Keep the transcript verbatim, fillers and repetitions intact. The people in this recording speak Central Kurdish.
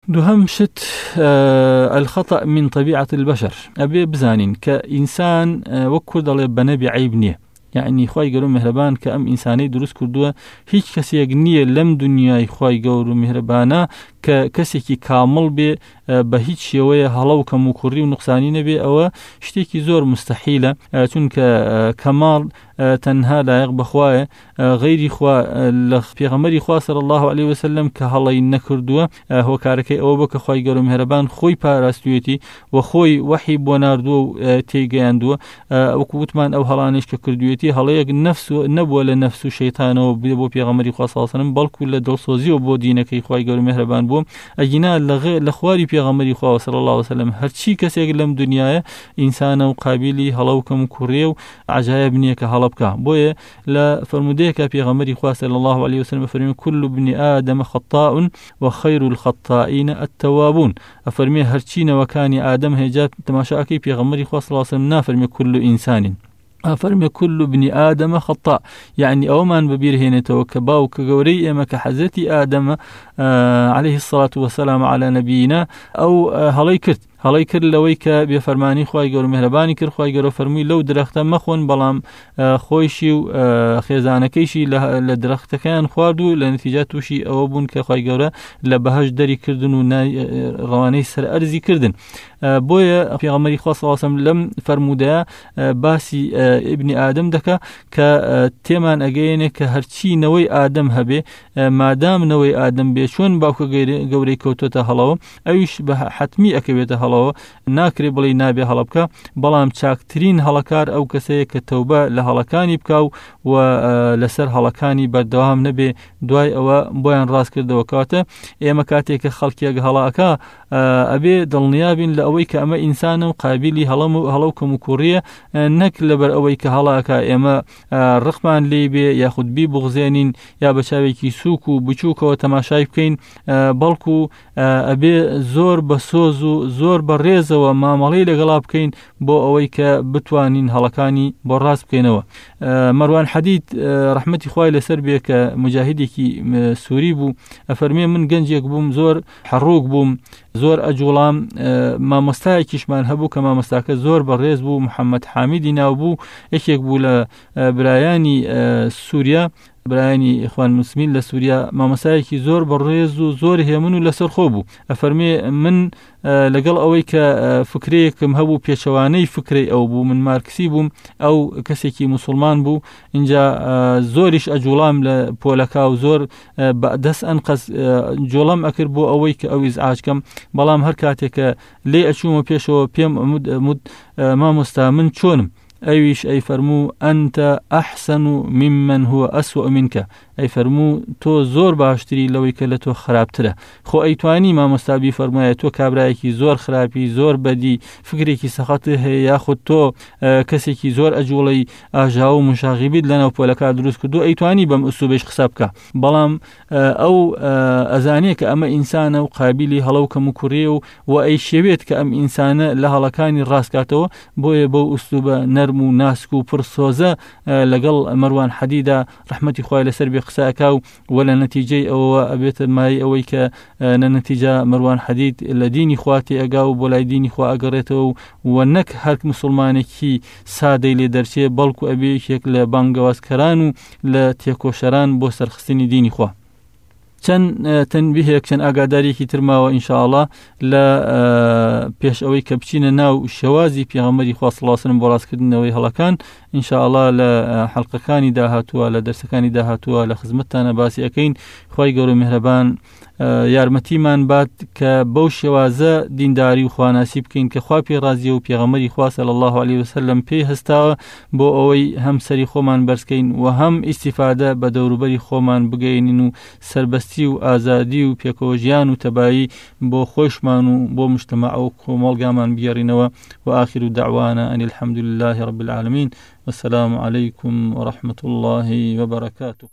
دوهم شت آه الخطأ من طبيعة البشر. أبي بزانين كإنسان آه وكل ضل بنبي عيب نية، يعني خواي قالوا مهربان كأم إنساني دروس كردوه هيك كسي يغنية لم دنياي خواي قالوا مهربانا ككسي كي كامل بي بهيج شوية هلاو كمكوري ونقصاني نبي أو شتيكي زور مستحيلة چونك كمال تنها لا يغب خواي غيري خوا لغمري خوا صلى الله عليه وسلم كهلاي نكردوه هو كاركي أو بك خواي قالوا مهربان خوي باراستويتي وخوي وحي بوناردو تيجاندو وكوتمان أو هلانيش كردويتي هلايق نفس نبوة لنفس شيطان وبو بيغمري خوا صلى الله عليه وسلم بل كل دلسوزي وبو دينك خواي قالوا مهربان بو أجينا لغ لخواري بيغمري خوا صلى الله عليه وسلم هرشي كسي لم دنيا إنسان وقابلي هلاوكم كوريو عجائب نيك هلبك بوي لا فرموديك بيغمري خوا صلى الله عليه وسلم فرمي كل ابن آدم خطاء وخير الخطائين التوابون أفرمي هرشي وكان آدم هجاب تماشاكي بيغمري خوا صلى الله عليه وسلم نافرمي كل إنسان أفرمي كل ابن آدم خطاء، يعني أومان ببير هنا توكبا وكجوري أما كحزتي آدم آه عليه الصلاة والسلام على نبينا أو آه هلايكرت هلاي كر لويك بفرماني خواي قالوا مهرباني كر خواي قالوا فرمي لو درخت مخون بلام خويشي خيزانكيشي لدرخت كان خواردو لنتيجاتو شي او بون كخواي قالوا لبهج دري كردن رواني سر ارزي كردن بويا في غمري خاص الله وسلم لم فرمودا باسي ابن آدم دكا كتيمان اجيني كهرشي نوي آدم هبي مادام نوي آدم بيشون باوكا قوري كوتوتا هلاو ايش حتمي اكبيتا ناكري بلي نابي هلبكا بلام چاکترین هلکار او کسی که توبه لهلکانی بکاو و لسر هلکانی بردوام نبی دوای او بویان راست کرده وکاته اما کاتی که خلقی اگه هلاکا ابي دلنيابين لأوي كأما إنسان قابلي هلوك مكورية نك لبر أوي كهلاكا إما رقمان ليبي ياخد بي بغزينين يا بشاوي كي سوكو بچوكو وتماشاي بكين بلكو أبي زور بسوزو زور بريزة وما مالي لغلاب كين بو أوي كبتوانين هلكاني براس بكينوا. مروان حديد رحمتي خواهي لسربية كمجاهدي كي سوري بو أفرمي من جنجيك بوم زور حروق بوم زور أجولام ما مستاعي كشمان هبو كما مستاعك زور بريز بو محمد حامدي ناوبو إيش يقبول براياني سوريا براياني إخوان المسلمين لسوريا ما مساعي كي زور بريز وزور هيمنو لسر خوبو أفرمي من لقل أويك فكري كم هبو بيشواني فكري أو بو من ماركسي بو أو كسيكي مسلمان بو إنجا زوريش أجولام لبولكاو زور بقدس أنقذ جولام أكر بو أويك أو إزعاج كم بلام هركاتك لي أشوم بيشو بيم مد, مد ما مستامن شونم أيش أي فرمو أنت أحسن ممن هو أسوأ منك أي فرمو تو زور باشتري لوي كلتو خراب تره خو أي تواني ما مستابي فرمايا تو كابرايكي زور خرابي زور بدي فكريكي سخطه ياخد تو آه كسيكي زور أجولي أجاو مشاغبيد لنا وبولكا دروس كدو أي تواني بم أسوبيش خسابك بلام آه أو آه أزانيك أما إنسان وقابلي هلوك مكوريو وأي شبيت كأم إنسان لها لكاني الراس كاتو بو بو أسلوب نرمو ناسكو برصوزة آه لقل مروان حديدة رحمتي خوالي لسربي قساكاو ولا نتيجة أو أبيت ماي أويك نتيجة مروان حديد لديني خواتي أقاو بولا ديني خوا أقريتو ونك هرك مسلماني كي سادي لدرشي بلكو أبي شكل بانقواز كرانو لتيكو شران بو سرخصيني ديني خوا چەند تەنبیهێک چەند ئاگاداریەکی ترماوە ئینشاءالله لە پێش ئەوەی کە بچینە ناو شەوازی پێغەمبەری خوا صلی الله علیه و سلم بۆ ڕاستکردنەوەی هەڵەکان ئینشاءالله لە حەڵقەکانی داهاتووە لە دەرسەکانی داهاتووە لە خزمەتتانە باسی ئەەکەین. خوای گەورە میهرەبان یارمەتیمان بات کە بەو شێوازە دینداری و خواناسی بکەین کە خوا پێ ڕازیە و پێغەمبەری خوا صلی الله علیه و سلم پێی هەستاوە بۆ ئەوەی هەم سەری خۆمان بەرزکەین و هەم ئیستیفادە بە دەوروبەری خۆمان بگەینین و سربەستی و ئازادی و پێکەوەژیان و تەبایی بۆ خۆشمان و بۆ مجتەمەع و کۆمەڵگامان بگەڕینەوە. و آخر دعوانا أن الحمد لله رب العالمين والسلام عليكم ورحمة الله وبركاته.